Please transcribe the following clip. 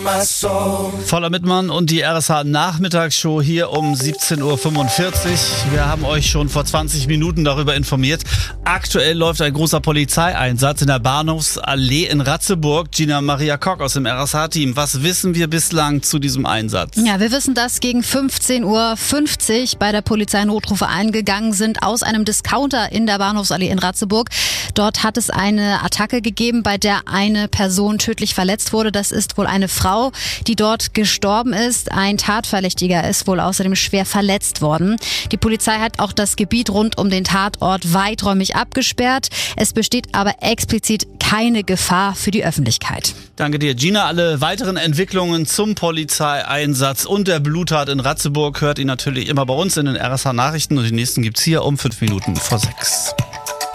Voller Mittmann und die RSH Nachmittagsshow hier um 17.45 Uhr. Wir haben euch schon vor 20 Minuten darüber informiert. Aktuell läuft ein großer Polizeieinsatz in der Bahnhofsallee in Ratzeburg. Gina Maria Kock aus dem RSH-Team. Was wissen wir bislang zu diesem Einsatz? Ja, wir wissen, dass gegen 15.50 Uhr bei der Polizei Notrufe eingegangen sind aus einem Discounter in der Bahnhofsallee in Ratzeburg. Dort hat es eine Attacke gegeben, bei der eine Person tödlich verletzt wurde. Das ist wohl eine Frau, die dort gestorben ist. Ein Tatverdächtiger ist wohl außerdem schwer verletzt worden. Die Polizei hat auch das Gebiet rund um den Tatort weiträumig abgesperrt. Es besteht aber explizit keine Gefahr für die Öffentlichkeit. Danke dir, Gina. Alle weiteren Entwicklungen zum Polizeieinsatz und der Bluttat in Ratzeburg hört ihr natürlich immer bei uns in den RSH Nachrichten. Und die nächsten gibt's hier um 5 Minuten vor 6.